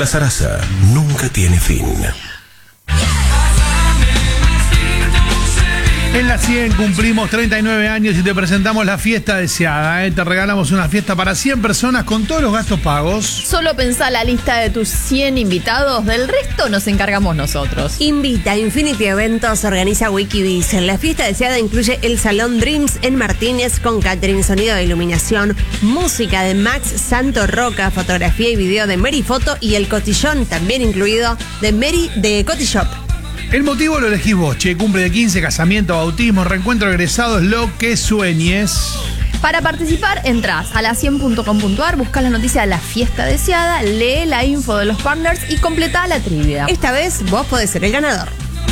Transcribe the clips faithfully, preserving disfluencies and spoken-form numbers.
La zaraza nunca tiene fin. En la cien cumplimos treinta y nueve años y te presentamos la fiesta deseada, ¿eh? Te regalamos una fiesta para cien personas con todos los gastos pagos. Solo pensá la lista de tus cien invitados, del resto nos encargamos nosotros. Invita Infinity Eventos, organiza Wikibiz. La fiesta deseada incluye el Salón Dreams en Martínez con catering, sonido de iluminación, música de Max Santo Roca, fotografía y video de Mary Foto y el cotillón también incluido de Mary de Cotishop. El motivo lo elegís vos, che, cumple de quince, casamiento, bautismo, reencuentro de egresados, lo que sueñes. Para participar, entras a la cien punto com punto ar, buscas la noticia de la fiesta deseada, lee la info de los partners y completá la trivia. Esta vez vos podés ser el ganador.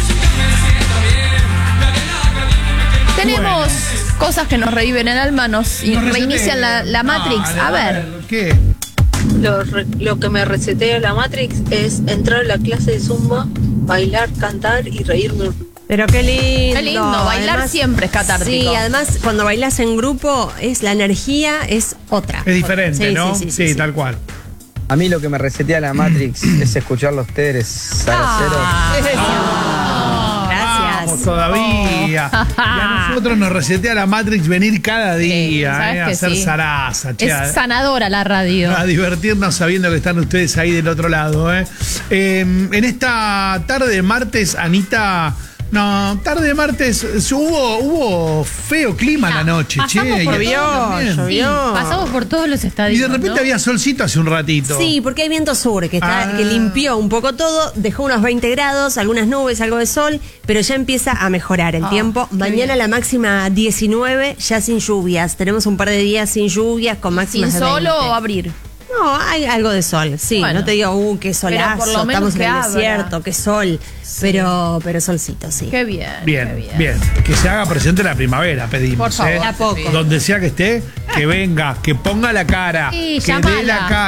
Tenemos bueno. cosas que nos reviven el alma, nos, nos reinician la, la Matrix. Vale, a ver. ver. ¿Qué? Lo, lo que me resetea la Matrix es entrar a la clase de Zumba, bailar, cantar y reírme. Pero qué lindo. Qué lindo, bailar además, siempre es catártico. Sí, además cuando bailas en grupo, es la energía es otra. Es diferente, sí, ¿no? Sí, sí, sí, sí, sí, tal cual. A mí lo que me resetea la Matrix es escuchar los Teres zaraceros. Ah, Ah, gracias. Vamos todavía. Oh. Y a nosotros nos resetea la Matrix venir cada día, Sí, eh, a que hacer sí. zaraza, che, Es sanadora la radio. a divertirnos sabiendo que están ustedes ahí del otro lado. ¿eh? Eh, en esta tarde de martes, Anita... No, tarde de martes hubo, hubo feo clima en la noche, che. Pasamos por y llovió, llovió. Pasamos por todos los estadios. Y de repente ¿no? había solcito hace un ratito. Sí, porque hay viento sur que, está, Ah. que limpió un poco todo, dejó unos veinte grados, algunas nubes, algo de sol, pero ya empieza a mejorar el Ah, tiempo. qué Mañana bien. la máxima diecinueve, ya sin lluvias. Tenemos un par de días sin lluvias con máximas ¿Sin de sol veinte. o abrir? No, hay algo de sol, sí. Bueno. No te digo, uh, qué solazo, por lo menos estamos en que el abra. desierto, qué sol. Pero, pero solcito, sí. Qué bien. Bien, qué bien, bien. Que se haga presente la primavera, pedimos. Por favor. ¿eh? A poco. Donde sea que esté, que venga, que ponga la cara, Sí, que dé llamala. la cara.